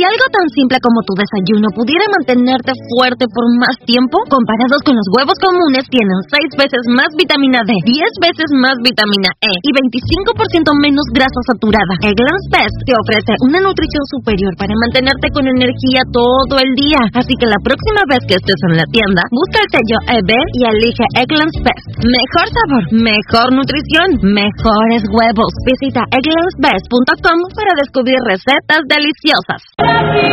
algo tan simple como tu desayuno pudiera mantenerte fuerte por más tiempo, comparados con los huevos comunes, tienen 6 veces más vitamina D, 10 veces más vitamina E y 25% menos grasa saturada. Eggland's Best te ofrece una nutrición superior para mantenerte con energía todo el día. Así que la próxima vez que estés en la tienda, busca el sello EB y elige Eggland's Best. Mejor sabor, mejor nutrición, mejores huevos. Visita egglandsbest.com para descubrir recetas deliciosas.